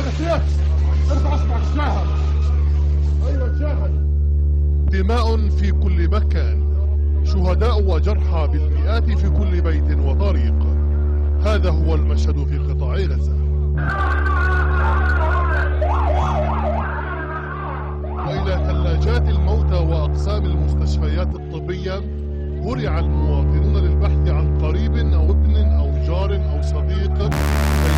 هذا سيف. ارفع اصبعك تشاهد. ايوه تشاهد. دماء في كل مكان، شهداء وجرحى بالمئات في كل بيت وطريق. هذا هو المشهد في قطاع غزة. وإلى ثلاجات الموتى وأقسام المستشفيات الطبية هرع المواطنون للبحث عن قريب أو ابن أو جار أو صديق